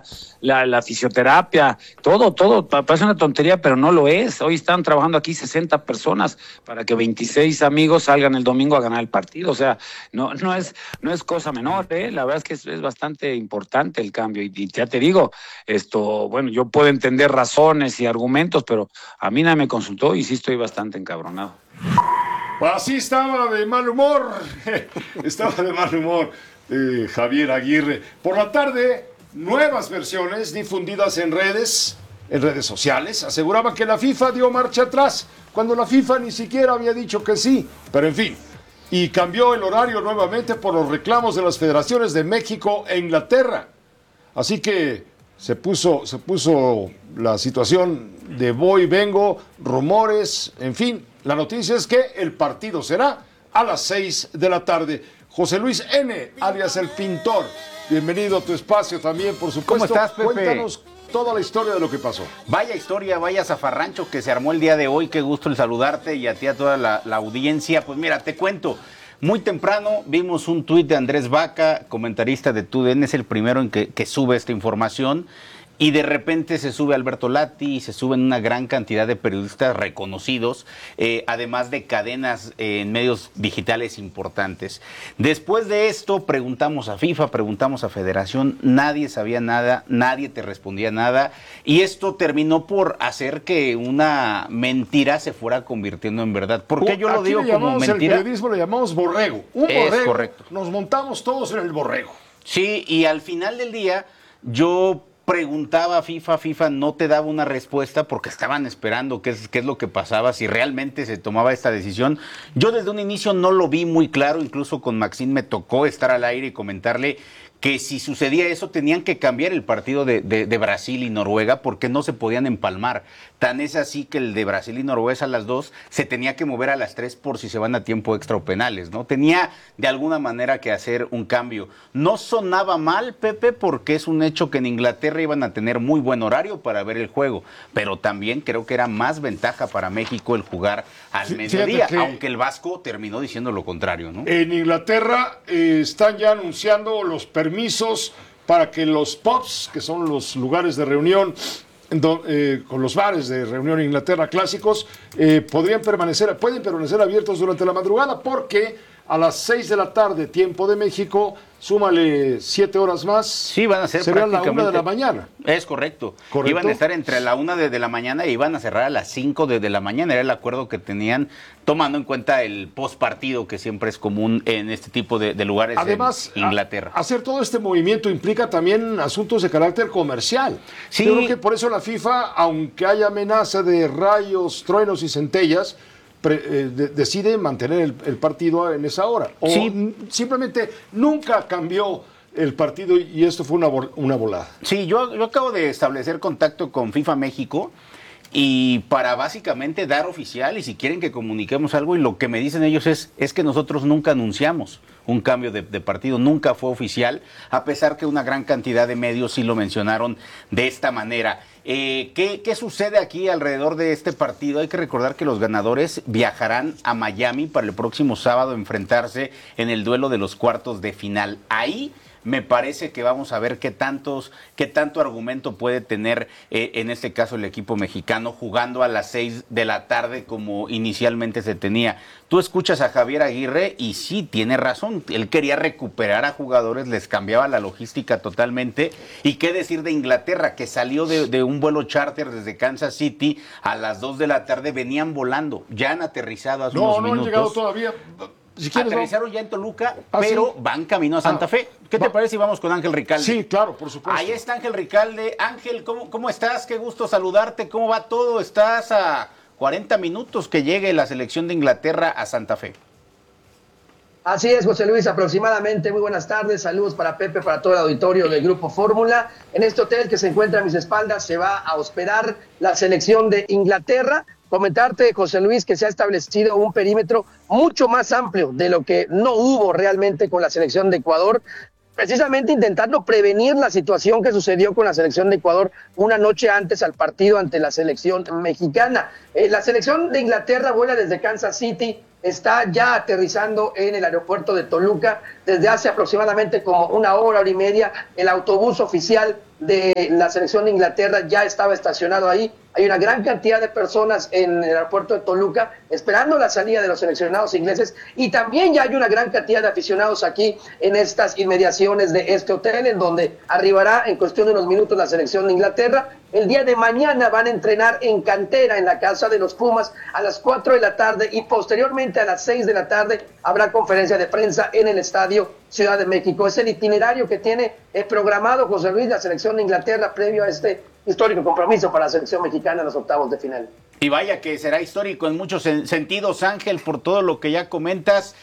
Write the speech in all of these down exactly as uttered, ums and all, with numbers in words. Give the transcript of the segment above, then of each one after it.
la, la fisioterapia, todo, todo, parece una tontería, pero no lo es. Hoy están trabajando aquí sesenta personas para que veintiséis amigos salgan el domingo a ganar el partido. O sea, no, no es, no es cosa menor, ¿eh? La verdad es que es, es bastante importante el cambio. Y, y ya te digo, esto, bueno, yo puedo entender razones y argumentos, pero a mí nadie me consultó y sí estoy bastante encabronado. Así estaba de mal humor, estaba de mal humor eh, Javier Aguirre. Por la tarde, nuevas versiones difundidas en redes, en redes sociales, aseguraban que la FIFA dio marcha atrás, cuando la FIFA ni siquiera había dicho que sí, pero en fin, y cambió el horario nuevamente por los reclamos de las federaciones de México e Inglaterra. Así que se puso, se puso la situación de voy, vengo, rumores, en fin. La noticia es que el partido será a las seis de la tarde. José Luis N., alias El Pintor, bienvenido a tu espacio también, por supuesto. ¿Cómo estás, Pepe? Cuéntanos toda la historia de lo que pasó. Vaya historia, vaya zafarrancho que se armó el día de hoy. Qué gusto el saludarte y a ti, a toda la, la audiencia. Pues mira, te cuento. Muy temprano vimos un tuit de Andrés Vaca, comentarista de T U D N, es el primero en que, que sube esta información. Y de repente se sube Alberto Lati y se suben una gran cantidad de periodistas reconocidos, eh, además de cadenas eh, en medios digitales importantes. Después de esto preguntamos a FIFA, preguntamos a Federación, nadie sabía nada, nadie te respondía nada. Y esto terminó por hacer que una mentira se fuera convirtiendo en verdad. ¿Por qué yo lo Aquí digo le como llamamos, mentira? el periodismo le llamamos borrego. Un Es borrego. correcto. Nos montamos todos en el borrego. Sí, y al final del día yo preguntaba a FIFA, FIFA no te daba una respuesta porque estaban esperando qué es, qué es lo que pasaba, si realmente se tomaba esta decisión. Yo desde un inicio no lo vi muy claro, incluso con Maxine me tocó estar al aire y comentarle que si sucedía eso tenían que cambiar el partido de, de, de Brasil y Noruega porque no se podían empalmar. Tan es así que el de Brasil y Noruega a las dos se tenía que mover a las tres por si se van a tiempo extra o penales, ¿no? Tenía de alguna manera que hacer un cambio. No sonaba mal, Pepe, porque es un hecho que en Inglaterra iban a tener muy buen horario para ver el juego, pero también creo que era más ventaja para México el jugar al Sí, mediodía, que aunque el Vasco terminó diciendo lo contrario, ¿no? En Inglaterra eh, están ya anunciando los permisos para que los pubs, que son los lugares de reunión, do, eh, con los bares de reunión en Inglaterra clásicos, eh, podrían permanecer, pueden permanecer abiertos durante la madrugada porque a las seis de la tarde, tiempo de México, súmale siete horas más. Sí, van a ser serán la prácticamente una de la mañana. Es correcto. ¿Correcto? Iban a estar entre la una de, de la mañana y iban a cerrar a las cinco de, de la mañana. Era el acuerdo que tenían, tomando en cuenta el postpartido, que siempre es común en este tipo de, de lugares. Además, en Inglaterra. A, hacer todo este movimiento implica también asuntos de carácter comercial. Sí. Yo creo que por eso la FIFA, aunque haya amenaza de rayos, truenos y centellas, Pre, eh, de, decide mantener el, el partido en esa hora. O sí. simplemente nunca cambió el partido y esto fue una, una volada. Sí, yo, yo acabo de establecer contacto con FIFA México y para básicamente dar oficial y si quieren que comuniquemos algo y lo que me dicen ellos es, es que nosotros nunca anunciamos un cambio de, de partido, nunca fue oficial, a pesar que una gran cantidad de medios sí lo mencionaron de esta manera. Eh, ¿qué, ¿Qué sucede aquí alrededor de este partido? Hay que recordar que los ganadores viajarán a Miami para el próximo sábado a enfrentarse en el duelo de los cuartos de final. Ahí me parece que vamos a ver qué tantos, qué tanto argumento puede tener eh, en este caso el equipo mexicano jugando a las seis de la tarde como inicialmente se tenía. Tú escuchas a Javier Aguirre y sí, tiene razón, él quería recuperar a jugadores, les cambiaba la logística totalmente. Y qué decir de Inglaterra, que salió de, de un vuelo charter desde Kansas City a las dos de la tarde, venían volando, ya han aterrizado hace no, unos no minutos. No, han llegado todavía. Si quieres, aterrizaron no. ya en Toluca, ¿Ah, pero sí? van camino a Santa ah, Fe. ¿Qué va. te parece si vamos con Ángel Ricalde? Sí, claro, por supuesto. Ahí está Ángel Ricalde. Ángel, ¿cómo, cómo estás? Qué gusto saludarte. ¿Cómo va todo? Estás a cuarenta minutos que llegue la selección de Inglaterra a Santa Fe. Así es, José Luis, aproximadamente. Muy buenas tardes, saludos para Pepe, para todo el auditorio del Grupo Fórmula. En este hotel que se encuentra a mis espaldas se va a hospedar la selección de Inglaterra. Comentarte, José Luis, que se ha establecido un perímetro mucho más amplio de lo que no hubo realmente con la selección de Ecuador, precisamente intentando prevenir la situación que sucedió con la selección de Ecuador una noche antes al partido ante la selección mexicana. Eh, la selección de Inglaterra vuela desde Kansas City, está ya aterrizando en el aeropuerto de Toluca desde hace aproximadamente como una hora, hora y media. El autobús oficial de la selección de Inglaterra ya estaba estacionado ahí. Hay una gran cantidad de personas en el aeropuerto de Toluca esperando la salida de los seleccionados ingleses, y también ya hay una gran cantidad de aficionados aquí en estas inmediaciones de este hotel, en donde arribará en cuestión de unos minutos la selección de Inglaterra. El día de mañana van a entrenar en cantera en la casa de los Pumas a las cuatro de la tarde, y posteriormente a las seis de la tarde habrá conferencia de prensa en el Estadio Ciudad de México. Es el itinerario que tiene eh, programado José Luis la selección de Inglaterra previo a este histórico compromiso para la selección mexicana en los octavos de final. Y vaya que será histórico en muchos sentidos, Ángel, por todo lo que ya comentas.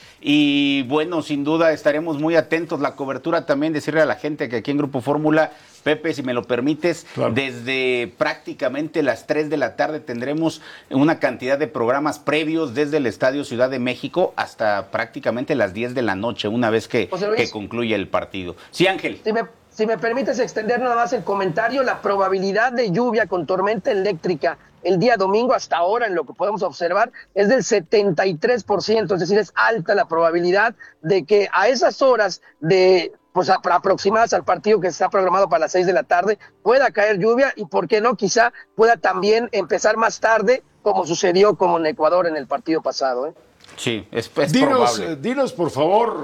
Y bueno, sin duda estaremos muy atentos. La cobertura también, decirle a la gente que aquí en Grupo Fórmula, Pepe, si me lo permites, claro, desde prácticamente las tres de la tarde tendremos una cantidad de programas previos desde el Estadio Ciudad de México hasta prácticamente las diez de la noche, una vez que, que concluya el partido. Sí, Ángel. Sí, me... Si me permites extender nada más el comentario, la probabilidad de lluvia con tormenta eléctrica el día domingo hasta ahora, en lo que podemos observar, es del setenta y tres por ciento, es decir, es alta la probabilidad de que a esas horas de pues aproximadas al partido que está programado para las seis de la tarde pueda caer lluvia, y por qué no, quizá pueda también empezar más tarde, como sucedió como en Ecuador en el partido pasado, ¿eh? Sí, es, es dinos, probable. Eh, dinos, por favor,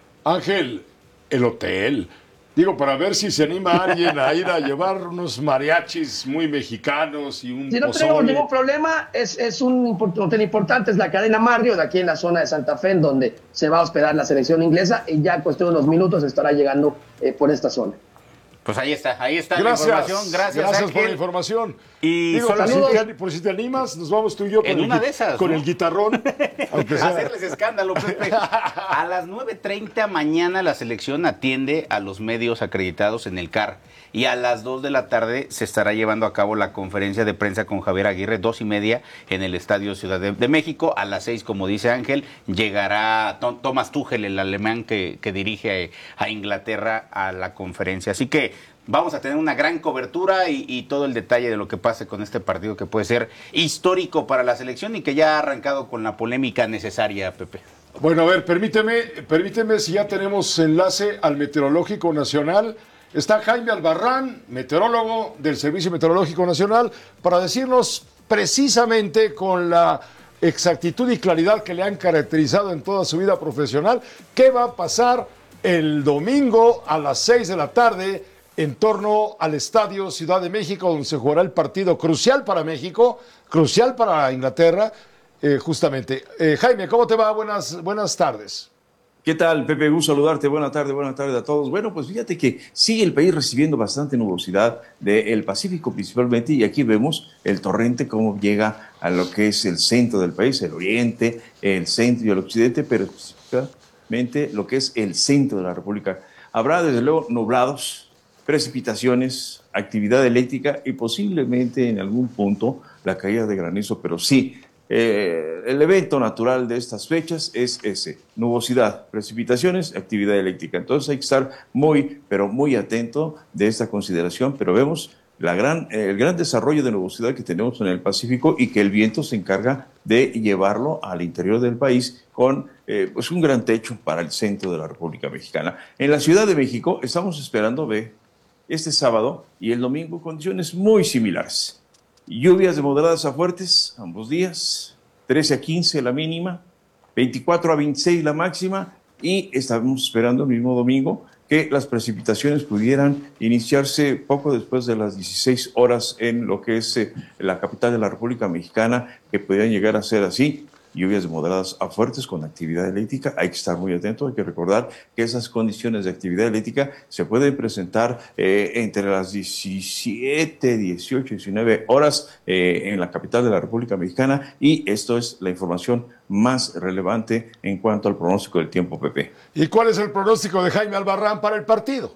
Ángel, el hotel. Digo, para ver si se anima alguien a ir a llevar unos mariachis muy mexicanos y un Si no pozole. tenemos ningún problema, es, es un hotel importante, es la cadena Marriott, aquí en la zona de Santa Fe, en donde se va a hospedar la selección inglesa, y ya en cuestión de unos minutos estará llegando eh, por esta zona. Pues ahí está, ahí está gracias, la información. Gracias, gracias Ángel. por la información. Y Digo, por, si te, por si te animas, nos vamos tú y yo con, en el, una de esas, con ¿no? el guitarrón. Aunque sea. Hacerles escándalo, Pepe. A las nueve treinta mañana la selección atiende a los medios acreditados en el C A R. Y a las dos de la tarde se estará llevando a cabo la conferencia de prensa con Javier Aguirre, dos y media, en el Estadio Ciudad de, de México. A las seis, como dice Ángel, llegará Thomas Tuchel, el alemán que, que dirige a, a Inglaterra, a la conferencia. Así que vamos a tener una gran cobertura y, y todo el detalle de lo que pase con este partido, que puede ser histórico para la selección y que ya ha arrancado con la polémica necesaria, Pepe. Bueno, a ver, permíteme, permíteme si ya tenemos enlace al Meteorológico Nacional. Está Jaime Albarrán, meteorólogo del Servicio Meteorológico Nacional, para decirnos precisamente con la exactitud y claridad que le han caracterizado en toda su vida profesional, qué va a pasar el domingo a las seis de la tarde en torno al Estadio Ciudad de México, donde se jugará el partido crucial para México, crucial para Inglaterra, eh, justamente. Eh, Jaime, ¿cómo te va? Buenas, buenas tardes. ¿Qué tal, Pepe? Gusto saludarte. Buenas tardes, buenas tardes a todos. Bueno, pues fíjate que sigue el país recibiendo bastante nubosidad del Pacífico principalmente, y aquí vemos el torrente cómo llega a lo que es el centro del país, el oriente, el centro y el occidente, pero específicamente lo que es el centro de la República. Habrá desde luego nublados, precipitaciones, actividad eléctrica y posiblemente en algún punto la caída de granizo, pero sí, eh, el evento natural de estas fechas es ese: nubosidad, precipitaciones, actividad eléctrica. Entonces hay que estar muy, pero muy atento de esta consideración, pero vemos la gran, eh, el gran desarrollo de nubosidad que tenemos en el Pacífico, y que el viento se encarga de llevarlo al interior del país con eh, pues un gran techo para el centro de la República Mexicana. En la Ciudad de México estamos esperando ver este sábado y el domingo condiciones muy similares. Lluvias de moderadas a fuertes ambos días, trece a quince la mínima, veinticuatro a veintiséis la máxima, y estamos esperando el mismo domingo que las precipitaciones pudieran iniciarse poco después de las dieciséis horas en lo que es eh, la capital de la República Mexicana, que pudieran llegar a ser así. Lluvias de moderadas a fuertes con actividad eléctrica. Hay que estar muy atento, hay que recordar que esas condiciones de actividad eléctrica se pueden presentar eh, entre las diecisiete, dieciocho, diecinueve horas eh, en la capital de la República Mexicana, y esto es la información más relevante en cuanto al pronóstico del tiempo, Pepe. ¿Y cuál es el pronóstico de Jaime Albarrán para el partido?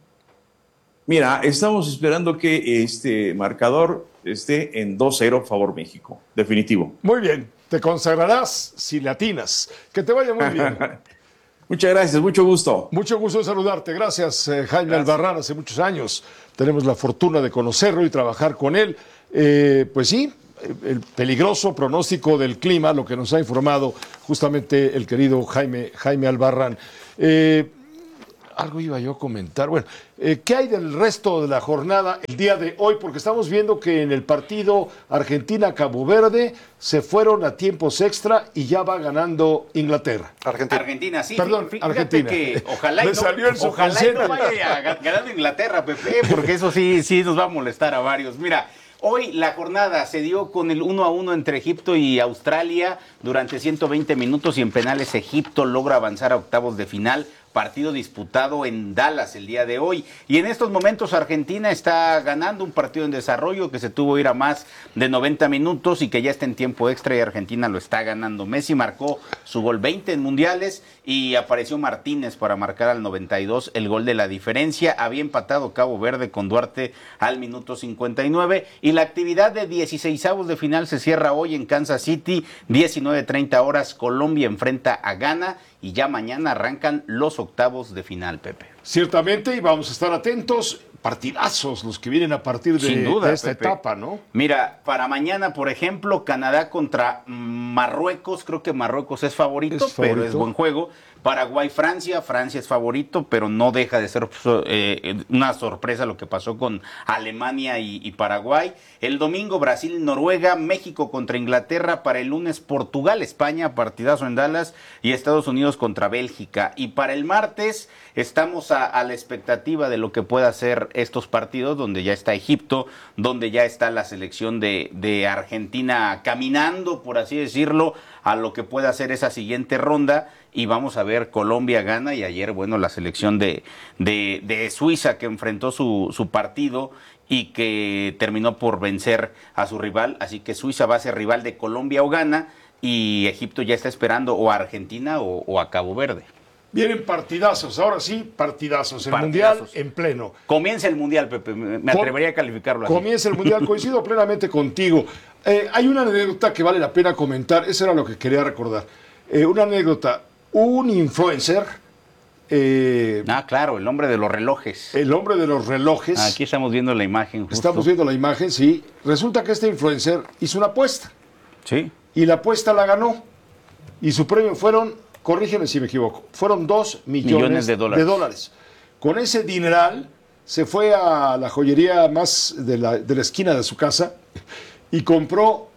Mira, estamos esperando que este marcador esté en dos cero favor México, definitivo. Muy bien, te consagrarás si le atinas. Que te vaya muy bien. Muchas gracias, mucho gusto. Mucho gusto de saludarte. Gracias, eh, Jaime gracias. Albarrán. Hace muchos años tenemos la fortuna de conocerlo y trabajar con él. Eh, pues sí, el peligroso pronóstico del clima, lo que nos ha informado justamente el querido Jaime, Jaime Albarrán. Eh, algo iba yo a comentar. Bueno, eh, ¿qué hay del resto de la jornada el día de hoy? Porque estamos viendo que en el partido Argentina-Cabo Verde se fueron a tiempos extra y ya va ganando Inglaterra. Argentina. Argentina, sí. Perdón, fíjate Argentina. Que ojalá y Me no, salió el ojalá y no vaya ganando Inglaterra, Pepe, porque eso sí, sí nos va a molestar a varios. Mira, hoy la jornada se dio con el uno a uno entre Egipto y Australia durante ciento veinte minutos y en penales Egipto logra avanzar a octavos de final. Partido disputado en Dallas el día de hoy. Y en estos momentos Argentina está ganando un partido en desarrollo que se tuvo que ir a más de noventa minutos y que ya está en tiempo extra y Argentina lo está ganando. Messi marcó su gol veinte en mundiales y apareció Martínez para marcar al noventa y dos el gol de la diferencia. Había empatado Cabo Verde con Duarte al minuto cincuenta y nueve y la actividad de dieciseisavos de final se cierra hoy en Kansas City, diecinueve treinta horas. Colombia enfrenta a Ghana y ya mañana arrancan los octavos de final, Pepe. Ciertamente, y vamos a estar atentos. Partidazos los que vienen a partir de, Sin duda, de esta Pepe. etapa, ¿no? Mira, para mañana, por ejemplo, Canadá contra Marruecos. Creo que Marruecos es favorito, Es favorito. pero es buen juego. Paraguay, Francia. Francia es favorito, pero no deja de ser eh, una sorpresa lo que pasó con Alemania y, y Paraguay. El domingo, Brasil, Noruega. México contra Inglaterra. Para el lunes, Portugal, España. Partidazo en Dallas. Y Estados Unidos contra Bélgica. Y para el martes, estamos a, a la expectativa de lo que pueda hacer estos partidos, donde ya está Egipto, donde ya está la selección de, de Argentina caminando, por así decirlo, a lo que pueda hacer esa siguiente ronda. Y vamos a ver, Colombia gana y ayer, bueno, la selección de, de, de Suiza que enfrentó su, su partido y que terminó por vencer a su rival. Así que Suiza va a ser rival de Colombia o gana y Egipto ya está esperando o a Argentina o, o a Cabo Verde. Vienen partidazos, ahora sí, partidazos. El Partidazos. Mundial en pleno. Comienza el Mundial, Pepe, me me atrevería a calificarlo así. Comienza el Mundial, coincido plenamente contigo. Eh, hay una anécdota que vale la pena comentar, eso era lo que quería recordar. Eh, una anécdota, un influencer, eh, Ah, claro, el hombre de los relojes. el hombre de los relojes, Aquí estamos viendo la imagen. Justo. estamos viendo la imagen, sí, resulta que este influencer hizo una apuesta Sí. y la apuesta la ganó y su premio fueron, corrígeme si me equivoco, fueron dos millones, Millones de dólares. de dólares. Con ese dineral se fue a la joyería más de la, de la esquina de su casa y compró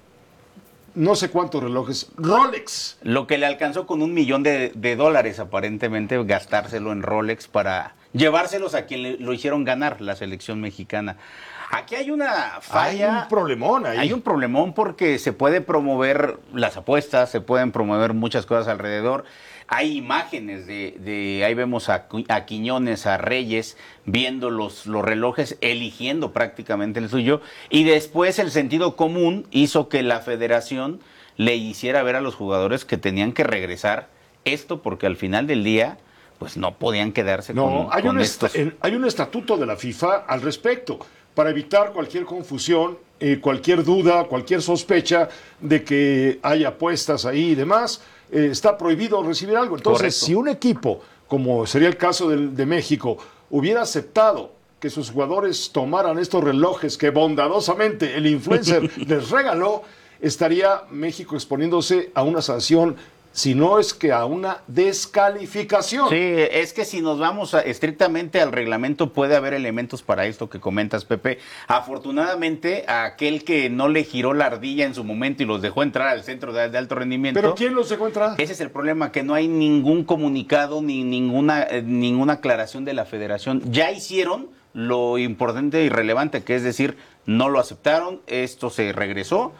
no sé cuántos relojes, Rolex. Lo que le alcanzó con un millón de, de dólares, aparentemente, gastárselo en Rolex para llevárselos a quien le, lo hicieron ganar, la selección mexicana. Aquí hay una falla. Hay un problemón ahí. Hay un problemón porque se puede promover las apuestas, se pueden promover muchas cosas alrededor. Hay imágenes de, de ahí vemos a, a Quiñones, a Reyes, viendo los, los relojes, eligiendo prácticamente el suyo. Y después el sentido común hizo que la federación le hiciera ver a los jugadores que tenían que regresar esto porque al final del día pues no podían quedarse No, con, hay, con un estos. esta- en- hay un estatuto de la FIFA al respecto para evitar cualquier confusión, eh, cualquier duda, cualquier sospecha de que hay apuestas ahí y demás. Eh, está prohibido recibir algo. Entonces, Correcto. si un equipo, como sería el caso del- de México, hubiera aceptado que sus jugadores tomaran estos relojes que bondadosamente el influencer les regaló, estaría México exponiéndose a una sanción, si no es que a una descalificación. Sí, es que si nos vamos a- estrictamente al reglamento puede haber elementos para esto que comentas, Pepe. Afortunadamente, a aquel que no le giró la ardilla en su momento y los dejó entrar al centro de, de alto rendimiento. ¿Pero quién los dejó entrar? Ese es el problema, que no hay ningún comunicado ni ninguna, eh, ninguna aclaración de la federación. Ya hicieron lo importante y relevante, que es decir, no lo aceptaron, esto se regresó,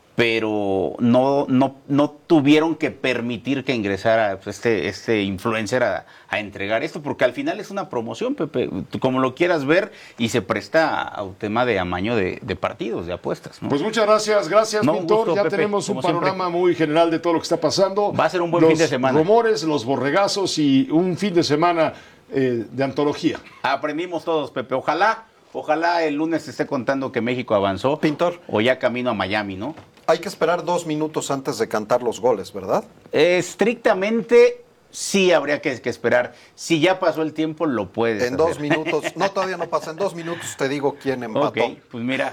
pero no, no, no tuvieron que permitir que ingresara este, este influencer a, a entregar esto, porque al final es una promoción, Pepe, tú como lo quieras ver, y se presta a un tema de amaño de, de partidos, de apuestas, ¿no? Pues muchas gracias, gracias, No, un Pintor. gusto, Ya Pepe, tenemos un como siempre. panorama muy general de todo lo que está pasando. Va a ser un buen Los fin de semana. rumores, los borregazos y un fin de semana eh, de antología. Aprendimos todos, Pepe. Ojalá, ojalá el lunes te esté contando que México avanzó. Pintor. O ya camino a Miami, ¿no? Hay que esperar dos minutos antes de cantar los goles, ¿verdad? Estrictamente, sí habría que, que esperar. Si ya pasó el tiempo, lo puedes En hacer. dos minutos, no, todavía no pasa, en dos minutos te digo quién empató. Ok, pues mira.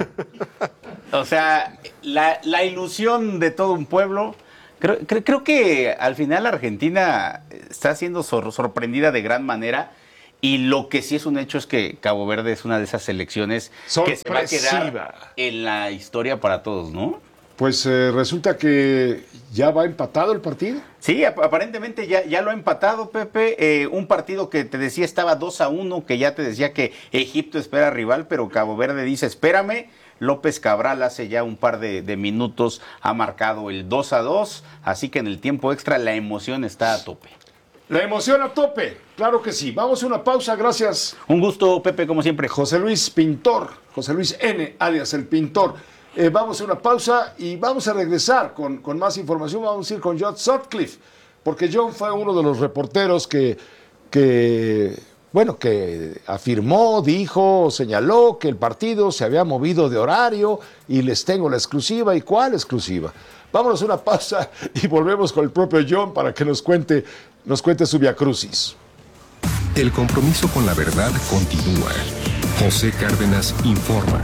O sea, la, la ilusión de todo un pueblo. Creo, creo, creo que al final Argentina está siendo sor- sorprendida de gran manera. Y lo que sí es un hecho es que Cabo Verde es una de esas selecciones que se va a quedar en la historia para todos, ¿no? Pues eh, resulta que ya va empatado el partido. Sí, ap aparentemente ya, ya lo ha empatado, Pepe. Eh, un partido que te decía estaba dos a uno, que ya te decía que Egipto espera rival, pero Cabo Verde dice, espérame. López Cabral hace ya un par de, de minutos ha marcado el dos a dos, así que en el tiempo extra la emoción está a tope. La emoción a tope, claro que sí. Vamos a una pausa, gracias. Un gusto, Pepe, como siempre. José Luis Pintor, José Luis N, alias el Pintor. Eh, vamos a una pausa y vamos a regresar con, con más información. Vamos a ir con John Sutcliffe, porque John fue uno de los reporteros que, que, bueno, que afirmó, dijo, señaló que el partido se había movido de horario y les tengo la exclusiva. ¿Y cuál exclusiva? Vámonos a una pausa y volvemos con el propio John para que nos cuente, nos cuente su viacrucis. El compromiso con la verdad continúa. José Cárdenas informa.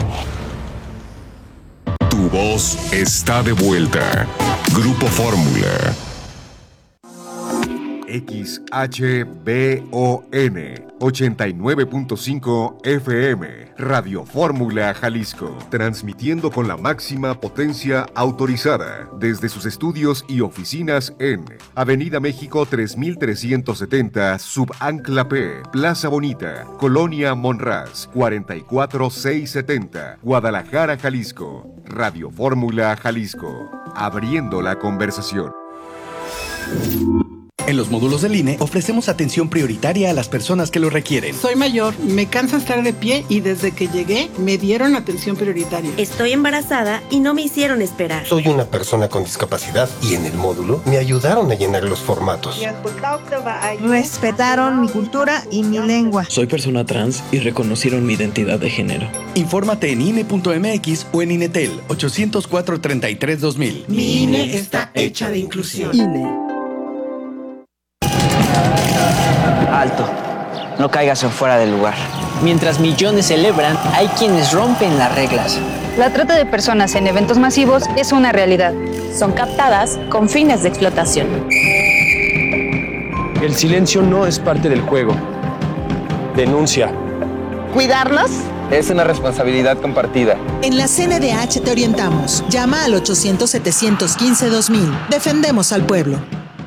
Tu voz está de vuelta. Grupo Fórmula. X H B O N ochenta y nueve punto cinco F M, Radio Fórmula Jalisco, transmitiendo con la máxima potencia autorizada desde sus estudios y oficinas en Avenida México tres mil trescientos setenta, Subancla P, Plaza Bonita, Colonia Monraz, cuarenta y cuatro mil seiscientos setenta, Guadalajara, Jalisco. Radio Fórmula Jalisco, abriendo la conversación. En los módulos del I N E ofrecemos atención prioritaria a las personas que lo requieren. Soy mayor, me cansa estar de pie y desde que llegué me dieron atención prioritaria. Estoy embarazada y no me hicieron esperar. Soy una persona con discapacidad y en el módulo me ayudaron a llenar los formatos. Respetaron mi cultura y mi lengua. Soy persona trans y reconocieron mi identidad de género. Infórmate en I N E punto M X o en INETEL ochocientos cuatro, treinta y tres, dos mil. Mi I N E está hecha de inclusión. I N E. Alto, no caigas en fuera del lugar. Mientras millones celebran, hay quienes rompen las reglas. La trata de personas en eventos masivos es una realidad. Son captadas con fines de explotación. El silencio no es parte del juego. Denuncia. ¿Cuidarnos? Es una responsabilidad compartida. En la C N D H te orientamos. Llama al ochocientos, setecientos quince, dos mil. Defendemos al pueblo.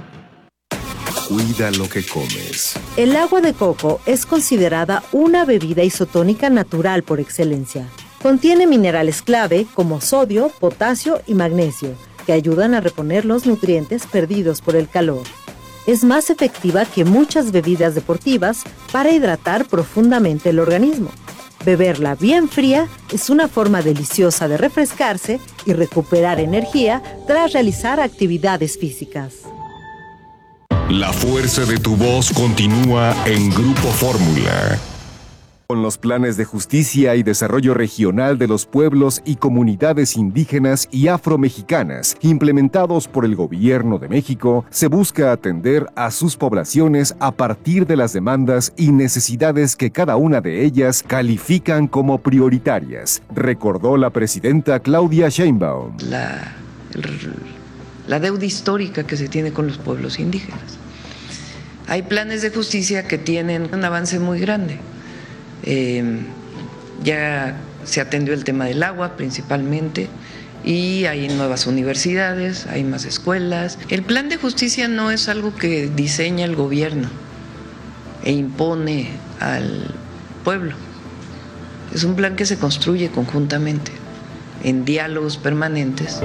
Cuida lo que comes. El agua de coco es considerada una bebida isotónica natural por excelencia. Contiene minerales clave como sodio, potasio y magnesio, que ayudan a reponer los nutrientes perdidos por el calor. Es más efectiva que muchas bebidas deportivas para hidratar profundamente el organismo. Beberla bien fría es una forma deliciosa de refrescarse y recuperar energía tras realizar actividades físicas. La fuerza de tu voz continúa en Grupo Fórmula. Con los planes de justicia y desarrollo regional de los pueblos y comunidades indígenas y afromexicanas implementados por el Gobierno de México, se busca atender a sus poblaciones a partir de las demandas y necesidades que cada una de ellas califican como prioritarias, recordó la presidenta Claudia Sheinbaum. La, la deuda histórica que se tiene con los pueblos indígenas. Hay planes de justicia que tienen un avance muy grande. Eh, ya se atendió el tema del agua principalmente y hay nuevas universidades, hay más escuelas. El plan de justicia no es algo que diseña el gobierno e impone al pueblo. Es un plan que se construye conjuntamente, en diálogos permanentes.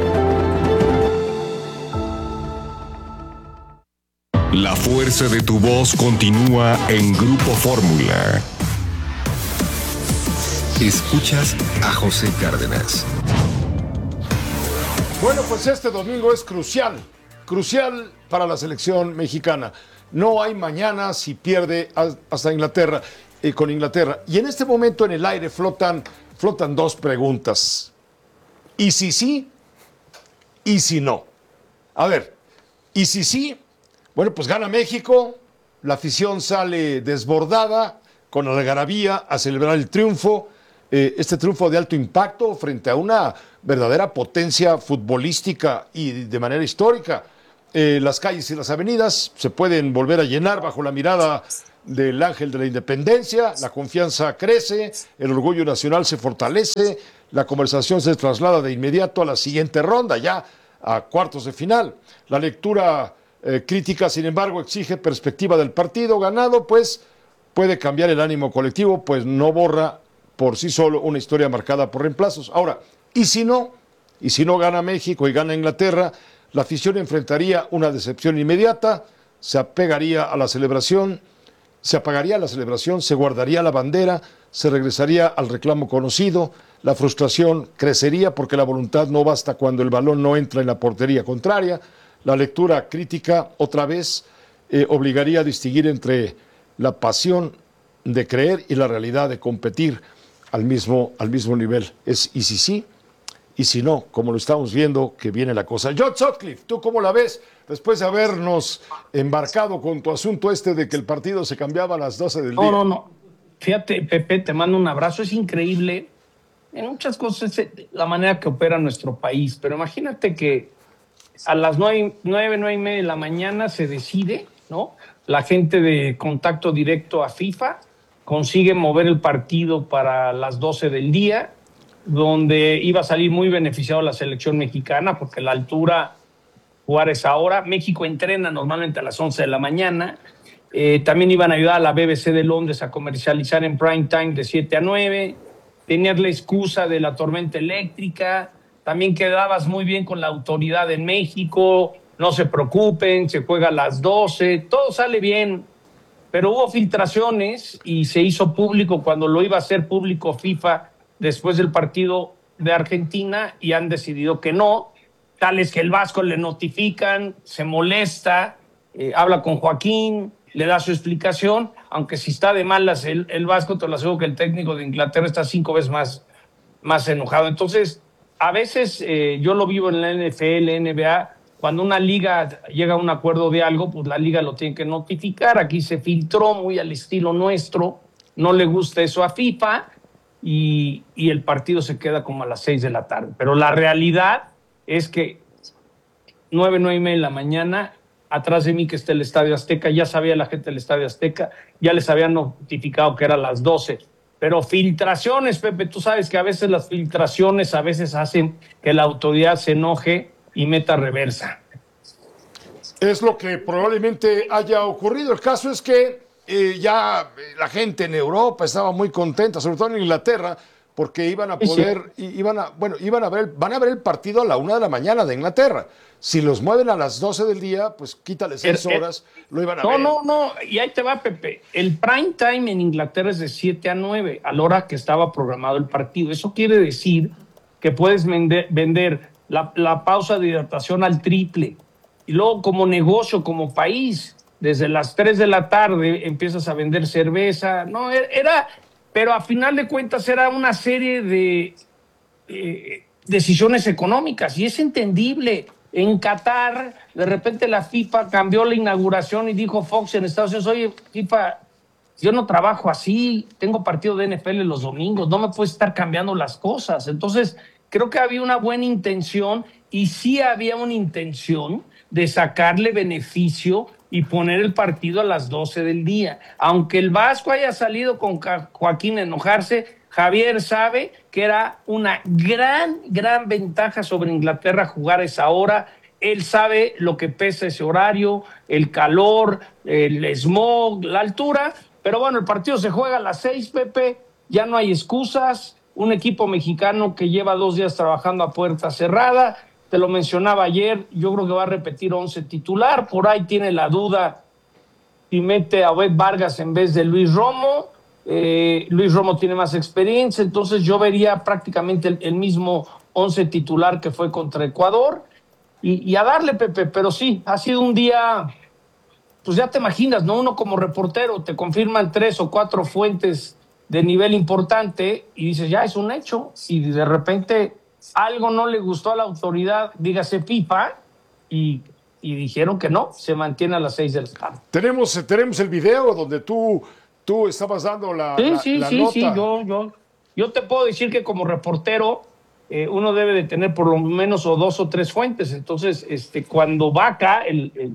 La fuerza de tu voz continúa en Grupo Fórmula. Escuchas a José Cárdenas. Bueno, pues este domingo es crucial, crucial para la selección mexicana. No hay mañana si pierde hasta Inglaterra, eh, con Inglaterra. Y en este momento en el aire flotan, flotan dos preguntas. ¿Y si sí? ¿Y si no? A ver, ¿y si sí? Bueno, pues gana México, la afición sale desbordada con algarabía a celebrar el triunfo, eh, este triunfo de alto impacto frente a una verdadera potencia futbolística y de manera histórica. Eh, las calles y las avenidas se pueden volver a llenar bajo la mirada del Ángel de la Independencia, la confianza crece, el orgullo nacional se fortalece, la conversación se traslada de inmediato a la siguiente ronda, ya a cuartos de final. La lectura eh, crítica, sin embargo, exige perspectiva del partido ganado, pues puede cambiar el ánimo colectivo, pues no borra por sí solo una historia marcada por reemplazos. Ahora, ¿y si no? ¿Y si no gana México y gana Inglaterra? La afición enfrentaría una decepción inmediata, se apegaría a la celebración, se apagaría la celebración, se guardaría la bandera, se regresaría al reclamo conocido, la frustración crecería porque la voluntad no basta cuando el balón no entra en la portería contraria, la lectura crítica otra vez eh, obligaría a distinguir entre la pasión de creer y la realidad de competir al mismo, al mismo nivel. Es y si sí, y si no, como lo estamos viendo que viene la cosa. John Sutcliffe, ¿tú cómo la ves después de habernos embarcado con tu asunto este de que el partido se cambiaba a las doce del día? No, no, no. Fíjate, Pepe, te mando un abrazo. Es increíble en muchas cosas la manera que opera nuestro país, pero imagínate que a las nueve, nueve, nueve y media de la mañana se decide, ¿no? La gente de contacto directo a FIFA consigue mover el partido para las doce del día, donde iba a salir muy beneficiado la selección mexicana, porque la altura, jugar esa hora. México entrena normalmente a las once de la mañana. Eh, también iban a ayudar a la B B C de Londres a comercializar en prime time de siete a nueve. Tenías la excusa de la tormenta eléctrica. También quedabas muy bien con la autoridad en México. No se preocupen, se juega a las doce. Todo sale bien. Pero hubo filtraciones y se hizo público cuando lo iba a hacer público FIFA después del partido de Argentina, y han decidido que no. Tal es que el Vasco le notifican, se molesta, eh, habla con Joaquín, le da su explicación, aunque si está de malas el, el Vasco, te lo aseguro que el técnico de Inglaterra está cinco veces más, más enojado. Entonces, a veces eh, yo lo vivo en la N F L, N B A, cuando una liga llega a un acuerdo de algo, pues la liga lo tiene que notificar. Aquí se filtró muy al estilo nuestro, no le gusta eso a FIFA, y, y el partido se queda como a las seis de la tarde. Pero la realidad es que nueve, nueve y media de la mañana, atrás de mí que está el Estadio Azteca, ya sabía la gente del Estadio Azteca, ya les habían notificado que era a las doce. Pero filtraciones, Pepe, tú sabes que a veces las filtraciones a veces hacen que la autoridad se enoje y meta reversa. Es lo que probablemente haya ocurrido. El caso es que eh, ya la gente en Europa estaba muy contenta, sobre todo en Inglaterra, porque iban a poder, sí. iban a, bueno, iban a ver, van a ver el partido a la una de la mañana de Inglaterra. Si los mueven a las doce del día, pues quítale seis el, horas, el, lo iban a no, ver. No, no, no, y ahí te va, Pepe. El prime time en Inglaterra es de siete a nueve, a la hora que estaba programado el partido. Eso quiere decir que puedes vender, vender la, la pausa de hidratación al triple. Y luego, como negocio, como país, desde las tres de la tarde empiezas a vender cerveza. No, era... Pero a final de cuentas era una serie de eh, decisiones económicas, y es entendible. En Qatar, de repente la FIFA cambió la inauguración y dijo Fox en Estados Unidos: oye, FIFA, yo no trabajo así, tengo partido de N F L los domingos, no me puedes estar cambiando las cosas. Entonces, creo que había una buena intención, y sí había una intención de sacarle beneficio y poner el partido a las doce del día. Aunque el Vasco haya salido con Joaquín a enojarse, Javier sabe que era una gran, gran ventaja sobre Inglaterra jugar a esa hora. Él sabe lo que pesa ese horario, el calor, el smog, la altura. Pero bueno, el partido se juega a las seis, Pepe, ya no hay excusas. Un equipo mexicano que lleva dos días trabajando a puerta cerrada. Te lo mencionaba ayer, yo creo que va a repetir once titular. Por ahí tiene la duda si mete a Obed Vargas en vez de Luis Romo. Eh, Luis Romo tiene más experiencia, entonces yo vería prácticamente el, el mismo once titular que fue contra Ecuador. Y, y a darle, Pepe, pero sí, ha sido un día, pues ya te imaginas, ¿no? Uno como reportero, te confirman tres o cuatro fuentes de nivel importante y dices, ya es un hecho. Y de repente algo no le gustó a la autoridad, dígase FIFA, y, y dijeron que no, se mantiene a las seis de la tarde. Tenemos, tenemos el video donde tú, tú estabas dando la, sí, la, sí, la sí, nota. Sí, yo, yo, yo te puedo decir que como reportero eh, uno debe de tener por lo menos o dos o tres fuentes. Entonces, este, cuando Vaca, el, el,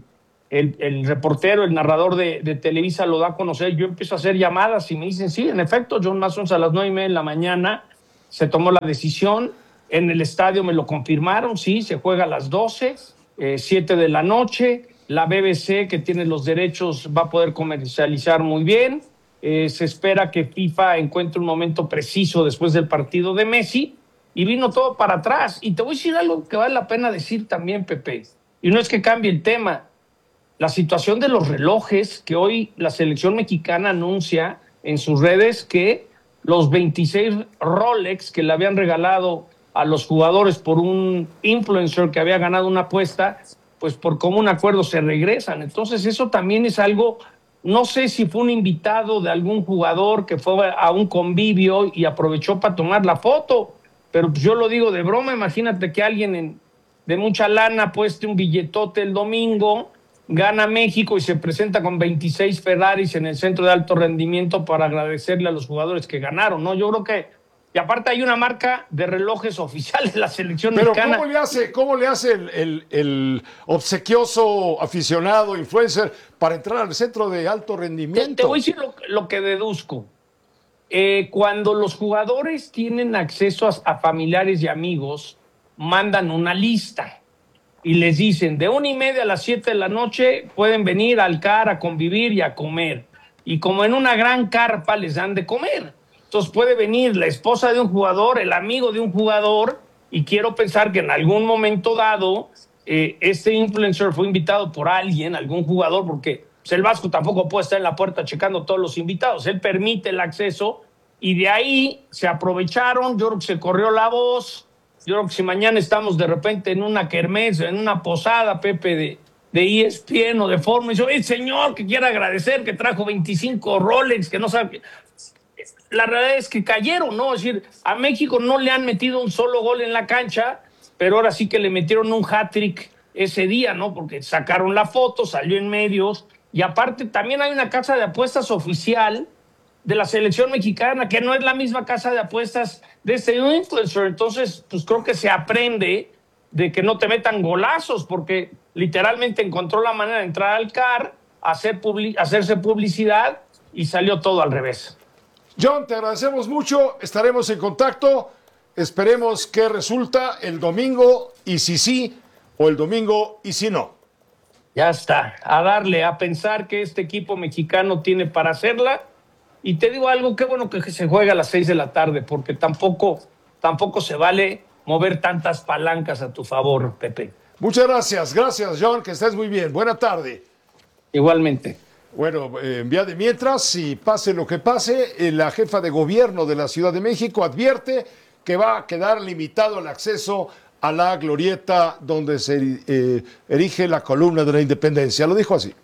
el, el reportero, el narrador de, de Televisa lo da a conocer, yo empiezo a hacer llamadas y me dicen, sí, en efecto, John Massons a las nueve y media de la mañana se tomó la decisión, en el estadio me lo confirmaron, sí, se juega a las doce, eh, siete de la noche, la B B C que tiene los derechos va a poder comercializar muy bien, eh, se espera que FIFA encuentre un momento preciso después del partido de Messi, y vino todo para atrás. Y te voy a decir algo que vale la pena decir también, Pepe, y no es que cambie el tema, la situación de los relojes, que hoy la selección mexicana anuncia en sus redes que los veintiséis Rolex que le habían regalado a los jugadores por un influencer que había ganado una apuesta, pues por común acuerdo se regresan. Entonces eso también es algo, no sé si fue un invitado de algún jugador que fue a un convivio y aprovechó para tomar la foto, pero pues yo lo digo de broma, imagínate que alguien en, de mucha lana pueste un billetote el domingo, gana México y se presenta con veintiséis Ferraris en el centro de alto rendimiento para agradecerle a los jugadores que ganaron, ¿no? Yo creo que, y aparte hay una marca de relojes oficiales de la selección Pero mexicana. ¿cómo le hace, cómo le hace el, el, el obsequioso aficionado, influencer, para entrar al centro de alto rendimiento? Te, te voy a decir lo, lo que deduzco. Eh, cuando los jugadores tienen acceso a, a familiares y amigos, mandan una lista y les dicen, de una y media a las siete de la noche pueden venir al C A R a convivir y a comer. Y como en una gran carpa les dan de comer. Entonces puede venir la esposa de un jugador, el amigo de un jugador, y quiero pensar que en algún momento dado, eh, este influencer fue invitado por alguien, algún jugador, porque pues, el Vasco tampoco puede estar en la puerta checando todos los invitados. Él permite el acceso y de ahí se aprovecharon. Yo creo que se corrió la voz. Yo creo que si mañana estamos de repente en una kermés, en una posada, Pepe, de, de E S P N o de Fórmula, y dice, oye, señor, que quiere agradecer que trajo veinticinco Rolex, que no sabe... La realidad es que cayeron, ¿no? Es decir, a México no le han metido un solo gol en la cancha, pero ahora sí que le metieron un hat-trick ese día, ¿no? Porque sacaron la foto, salió en medios, y aparte también hay una casa de apuestas oficial de la selección mexicana, que no es la misma casa de apuestas de este influencer. Entonces, pues creo que se aprende de que no te metan golazos, porque literalmente encontró la manera de entrar al C A R, hacer publi- hacerse publicidad, y salió todo al revés. John, te agradecemos mucho, estaremos en contacto, esperemos que resulta el domingo y si sí, o el domingo y si no. Ya está, a darle, a pensar que este equipo mexicano tiene para hacerla, y te digo algo, qué bueno que se juega a las seis de la tarde, porque tampoco, tampoco se vale mover tantas palancas a tu favor, Pepe. Muchas gracias, gracias John, que estés muy bien, buena tarde. Igualmente. Bueno, eh, en vía de mientras, si pase lo que pase, eh, la jefa de gobierno de la Ciudad de México advierte que va a quedar limitado el acceso a la glorieta donde se eh, erige la columna de la Independencia. Lo dijo así.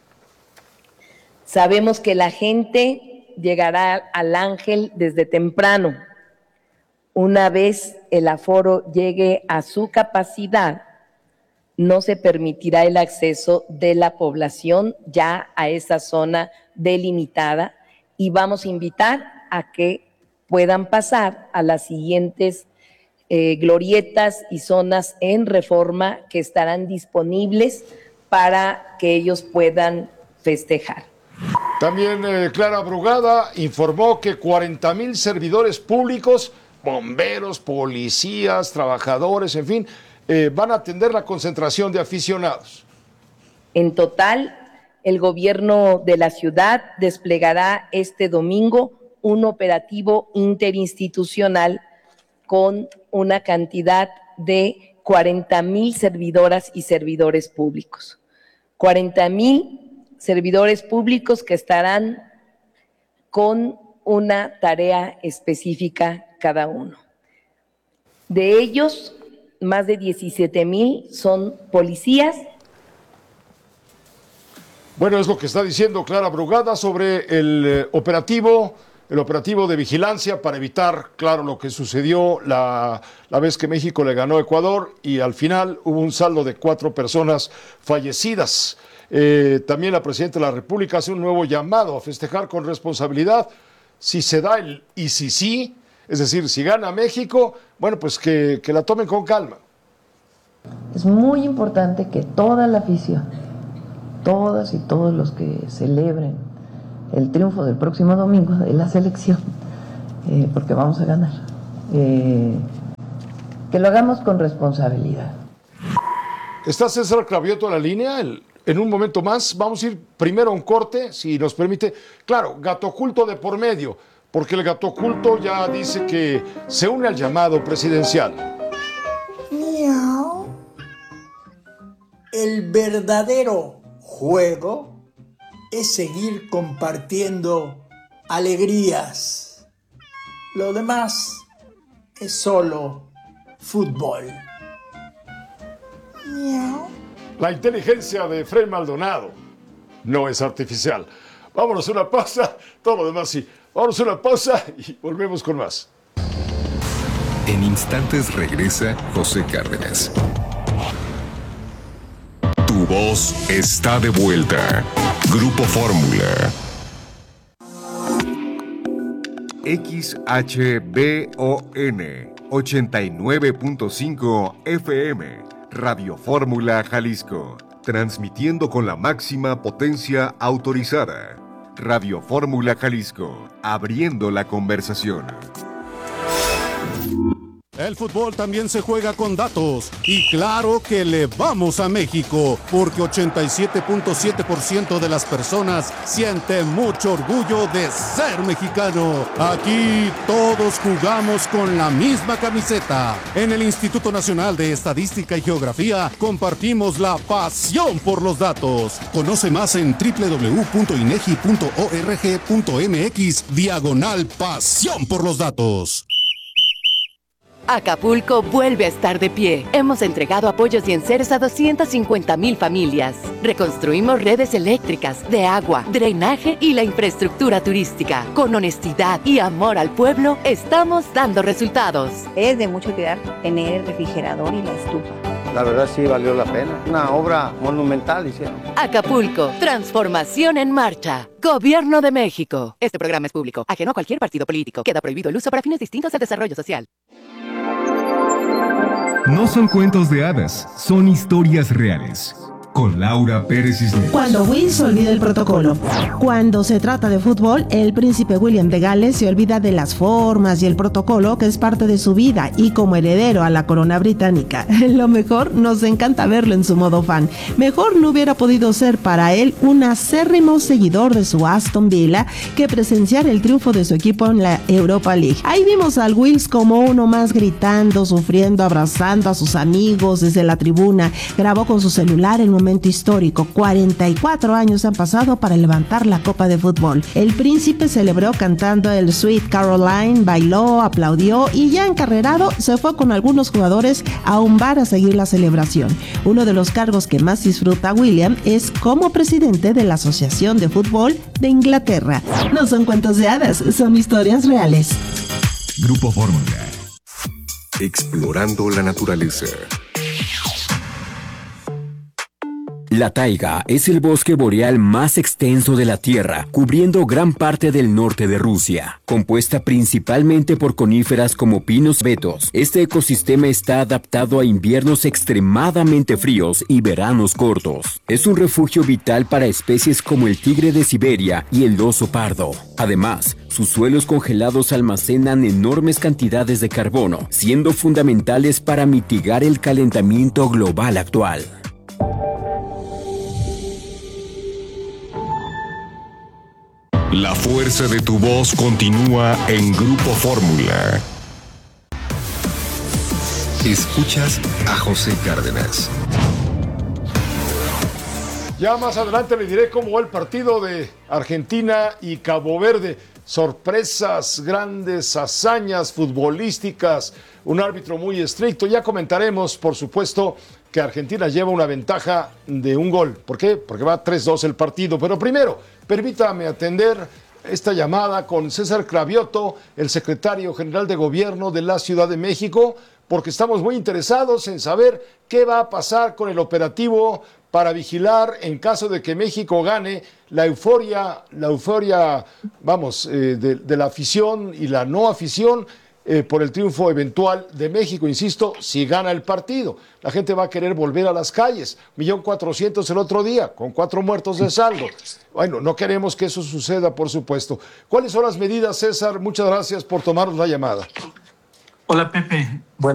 Sabemos que la gente llegará al Ángel desde temprano. Una vez el aforo llegue a su capacidad, no se permitirá el acceso de la población ya a esa zona delimitada y vamos a invitar a que puedan pasar a las siguientes eh, glorietas y zonas en Reforma que estarán disponibles para que ellos puedan festejar. También eh, Clara Brugada informó que cuarenta mil servidores públicos, bomberos, policías, trabajadores, en fin, Eh, van a atender la concentración de aficionados. En total, el gobierno de la ciudad desplegará este domingo un operativo interinstitucional con una cantidad de cuarenta mil servidoras y servidores públicos. cuarenta mil servidores públicos que estarán con una tarea específica cada uno. De ellos, más de diecisiete mil son policías. Bueno, es lo que está diciendo Clara Brugada sobre el eh, operativo, el operativo de vigilancia para evitar, claro, lo que sucedió la, la vez que México le ganó a Ecuador y al final hubo un saldo de cuatro personas fallecidas. Eh, también la Presidenta de la República hace un nuevo llamado a festejar con responsabilidad. Si se da el y si sí, es decir, si gana México, bueno, pues que, que la tomen con calma. Es muy importante que toda la afición todas y todos los que celebren el triunfo del próximo domingo de la selección, eh, porque vamos a ganar, eh, que lo hagamos con responsabilidad. ¿Está César Cravioto en la línea? El, en un momento más vamos a ir primero a un corte, si nos permite. Claro, Gato Oculto de por medio, porque el Gato Oculto ya dice que se une al llamado presidencial. Miau. El verdadero juego es seguir compartiendo alegrías. Lo demás es solo fútbol. Miau. La inteligencia de Fred Maldonado no es artificial. Vámonos a una pausa, todo lo demás sí. Vámonos a una pausa y volvemos con más. En instantes regresa José Cárdenas. Tu voz está de vuelta. Grupo Fórmula. X H B O N ochenta y nueve punto cinco F M. Radio Fórmula Jalisco. Transmitiendo con la máxima potencia autorizada. Radio Fórmula Jalisco. Abriendo la conversación. El fútbol también se juega con datos y claro que le vamos a México porque ochenta y siete punto siete por ciento de las personas sienten mucho orgullo de ser mexicano. Aquí todos jugamos con la misma camiseta. En el Instituto Nacional de Estadística y Geografía compartimos la pasión por los datos. Conoce más en doble u doble u doble u punto inegi punto org punto mx diagonal pasión por los datos. Acapulco vuelve a estar de pie. Hemos entregado apoyos y enseres a doscientas cincuenta mil familias. Reconstruimos redes eléctricas, de agua, drenaje y la infraestructura turística. Con honestidad y amor al pueblo, estamos dando resultados. Es de mucho cuidar tener el refrigerador y la estufa. La verdad sí valió la pena. Una obra monumental hicieron. Acapulco, transformación en marcha. Gobierno de México. Este programa es público, ajeno a cualquier partido político. Queda prohibido el uso para fines distintos al desarrollo social. No son cuentos de hadas, son historias reales. Con Laura Pérez Cisneros. Cuando Will se olvida el protocolo. Cuando se trata de fútbol, el príncipe William de Gales se olvida de las formas y el protocolo que es parte de su vida y como heredero a la corona británica. Lo mejor, nos encanta verlo en su modo fan. Mejor no hubiera podido ser para él un acérrimo seguidor de su Aston Villa que presenciar el triunfo de su equipo en la Europa League. Ahí vimos al Wills como uno más gritando, sufriendo, abrazando a sus amigos desde la tribuna. Grabó con su celular el momento histórico. cuarenta y cuatro años han pasado para levantar la copa de fútbol. El príncipe celebró cantando el Sweet Caroline, bailó, aplaudió y ya encarrerado se fue con algunos jugadores a un bar a seguir la celebración. Uno de los cargos que más disfruta William es como presidente de la Asociación de Fútbol de Inglaterra. No son cuentos de hadas, son historias reales. Grupo Fórmula. Explorando la naturaleza. La taiga es el bosque boreal más extenso de la Tierra, cubriendo gran parte del norte de Rusia. Compuesta principalmente por coníferas como pinos betos, este ecosistema está adaptado a inviernos extremadamente fríos y veranos cortos. Es un refugio vital para especies como el tigre de Siberia y el oso pardo. Además, sus suelos congelados almacenan enormes cantidades de carbono, siendo fundamentales para mitigar el calentamiento global actual. La fuerza de tu voz continúa en Grupo Fórmula. Escuchas a José Cárdenas. Ya más adelante le diré cómo va el partido de Argentina y Cabo Verde. Sorpresas, grandes hazañas futbolísticas, un árbitro muy estricto. Ya comentaremos, por supuesto, que Argentina lleva una ventaja de un gol. ¿Por qué? Porque va tres dos el partido. Pero primero, permítame atender esta llamada con César Cravioto, el secretario general de Gobierno de la Ciudad de México, porque estamos muy interesados en saber qué va a pasar con el operativo para vigilar en caso de que México gane la euforia, la euforia, vamos, eh, de, de la afición y la no afición eh, por el triunfo eventual de México, insisto, si gana el partido. La gente va a querer volver a las calles, un millón cuatrocientos el otro día, con cuatro muertos de saldo. Bueno, no queremos que eso suceda, por supuesto. ¿Cuáles son las medidas, César? Muchas gracias por tomarnos la llamada. Hola, Pepe. Bueno.